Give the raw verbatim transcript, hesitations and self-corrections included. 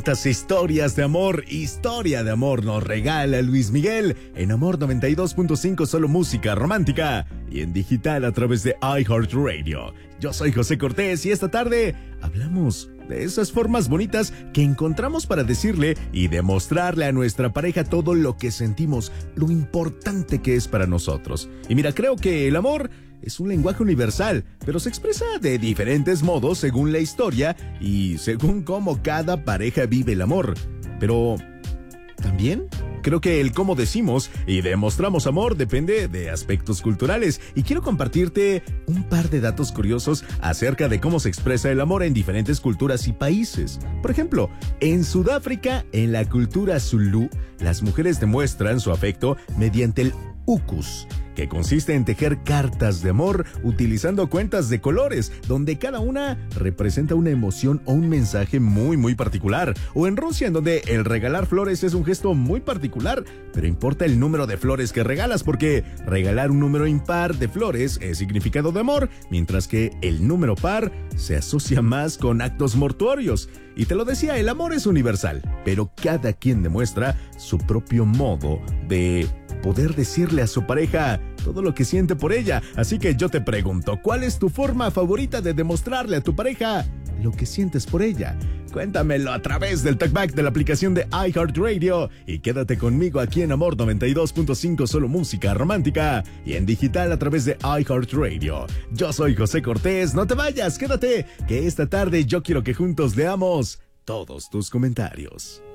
Estas historias de amor, historia de amor nos regala Luis Miguel en Amor noventa y dos punto cinco, solo música romántica y en digital a través de iHeartRadio. Yo soy José Cortés y esta tarde hablamos de esas formas bonitas que encontramos para decirle y demostrarle a nuestra pareja todo lo que sentimos, lo importante que es para nosotros. Y mira, creo que el amor es un lenguaje universal, pero se expresa de diferentes modos según la historia y según cómo cada pareja vive el amor. Pero también creo que el cómo decimos y demostramos amor depende de aspectos culturales. Y quiero compartirte un par de datos curiosos acerca de cómo se expresa el amor en diferentes culturas y países. Por ejemplo, en Sudáfrica, en la cultura Zulu, las mujeres demuestran su afecto mediante el ukus, que consiste en tejer cartas de amor utilizando cuentas de colores, donde cada una representa una emoción o un mensaje muy muy particular. O en Rusia, en donde el regalar flores es un gesto muy particular, pero importa el número de flores que regalas, porque regalar un número impar de flores es significado de amor, mientras que el número par se asocia más con actos mortuorios. Y te lo decía, el amor es universal, pero cada quien demuestra su propio modo de poder decirle a su pareja todo lo que siente por ella. Así que yo te pregunto, ¿cuál es tu forma favorita de demostrarle a tu pareja lo que sientes por ella? Cuéntamelo a través del talkback de la aplicación de iHeartRadio y quédate conmigo aquí en Amor noventa y dos punto cinco, solo música romántica y en digital a través de iHeartRadio. Yo soy José Cortés, no te vayas, quédate, que esta tarde yo quiero que juntos leamos todos tus comentarios.